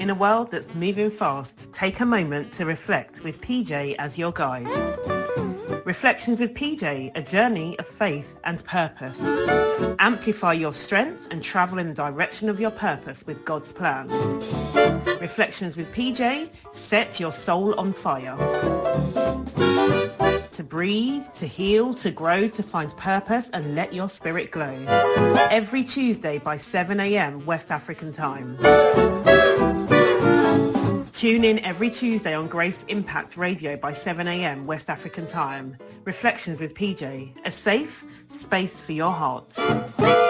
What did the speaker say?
In a world that's moving fast, take a moment to reflect with PJ as your guide. Reflections with PJ, a journey of faith and purpose. Amplify your strength and travel in the direction of your purpose with God's plan. Reflections with PJ, set your soul on fire. To breathe, to heal, to grow, to find purpose and let your spirit glow. Every Tuesday by 7 a.m. West African time. Tune in every Tuesday on Grace Impact Radio by 7 a.m. West African time. Reflections with PJ, a safe space for your heart.